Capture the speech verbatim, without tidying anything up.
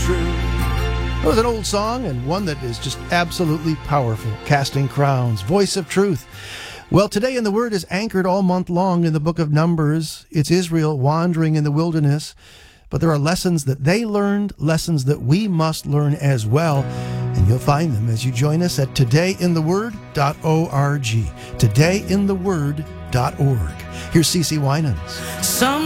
true. It was an old song and one that is just absolutely powerful. Casting Crowns, Voice of Truth. Well, Today in the Word is anchored all month long in the book of Numbers. It's Israel wandering in the wilderness, but there are lessons that they learned, lessons that we must learn as well, and you'll find them as you join us at today in the word dot org. today in the word dot org. Here's CeCe Winans. Some